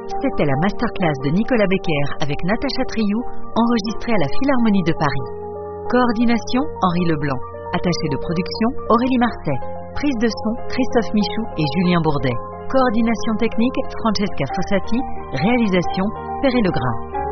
C'était la masterclass de Nicolas Becker avec Natacha Triou, enregistrée à la Philharmonie de Paris. Coordination, Henri Leblanc. Attaché de production, Aurélie Marseille. Prise de son, Christophe Michou et Julien Bourdet. Coordination technique, Francesca Fossati. Réalisation, Perret Legras.